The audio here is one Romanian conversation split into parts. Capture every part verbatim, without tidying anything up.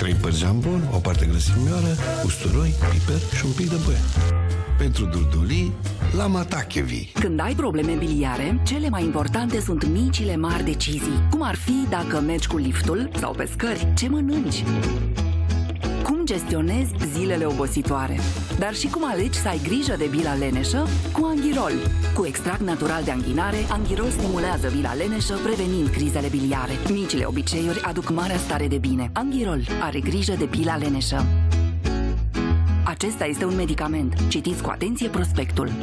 Trei părți jambon, o parte grăsimioară, usturoi, piper și un pic de băie. Pentru durdulii, la Matachevi. Când ai probleme biliare, cele mai importante sunt micile mari decizii. Cum ar fi dacă mergi cu liftul sau pe scări, ce mănânci? Cum gestionezi zilele obositoare? Dar și cum alegi să ai grijă de bila leneșă cu Anghirol. Cu extract natural de anghinare, Anghirol stimulează bila leneșă, prevenind crizele biliare. Micile obiceiuri aduc marea stare de bine. Anghirol are grijă de bila leneșă. Acesta este un medicament. Citiți cu atenție prospectul.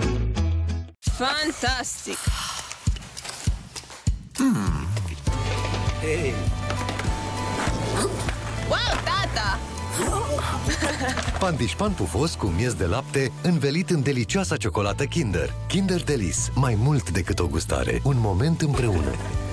Fantastic! Mm. Hey. Wow, tata! Pandișpan pufos cu miez de lapte învelit în delicioasa ciocolată Kinder. Kinder Delice. Mai mult decât o gustare. Un moment împreună.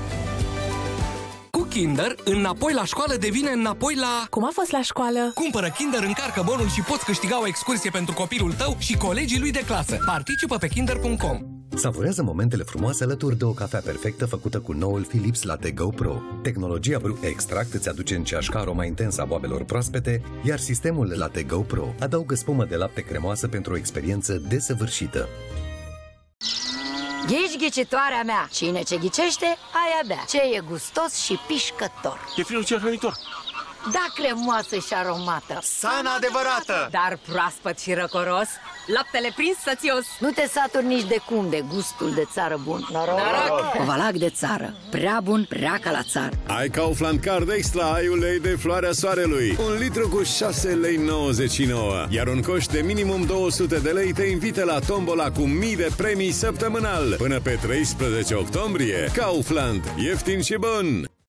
Cu Kinder, înapoi la școală devine înapoi la... Cum a fost la școală? Cumpără Kinder, încarcă bonul și poți câștiga o excursie pentru copilul tău și colegii lui de clasă. Participă pe kinder punct com. Savurează momentele frumoase alături de o cafea perfectă făcută cu noul Philips Latte Go Pro. Tehnologia Brew Extract îți aduce în ceașcă aroma intensă a boabelor proaspete, iar sistemul Latte Go Pro adaugă spumă de lapte cremoasă pentru o experiență desăvârșită. Ghici, ghicitoarea mea! Cine ce ghicește, aia bea. Ce e gustos și pișcător. E friul cel hrănitor. Da, cremoasă și aromată. Sana adevărată! Dar proaspăt și răcoros. Laptele prins sățios. Nu te saturi nici de cum de gustul de țară bun. Noroc! Noroc. Covalac de țară. Prea bun, prea ca la țară. Ai Kaufland Card Extra, ai ulei de floarea soarelui. Un litru cu șase lei nouăzeci și nouă. Iar un coș de minimum două sute de lei te invită la tombola cu mii de premii săptămânal. Până pe treisprezece octombrie. Kaufland. Ieftin și bun!